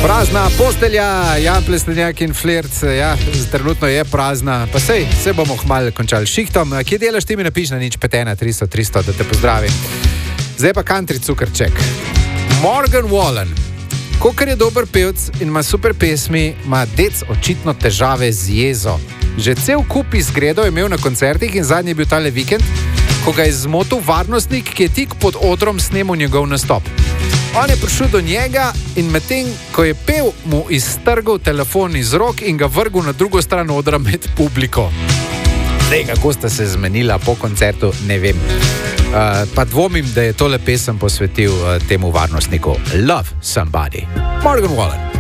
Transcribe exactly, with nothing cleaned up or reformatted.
Prazna postelja, ja, Plesnjak in Flirt, ja, trenutno je prazna, pa sej, se bomo hmalo končali šihtom. Kje delaš, ti mi napiš na nič pet ena tristo tristo, da te pozdravim. Zdaj pa country cukrček. Morgan Wallen. Kokar je dober pevc in ima super pesmi, ima dec očitno težave z jezo. Že cel kup izgredov je imel na koncertih in zadnji je bil tale vikend, ko ga je zmotil varnostnik, ki je tik pod odrom snemal njegov nastop. On je prišel do njega in medtem, ko je pel, mu iztrgal telefon iz rok in ga vrgel na drugo stran odra med publiko. Zdaj, kako sta se zmenila po koncertu, ne vem. Uh, pa dvomim, da je tole pesem posvetil uh, temu varnostniku. Love Somebody. Morgan Wallen.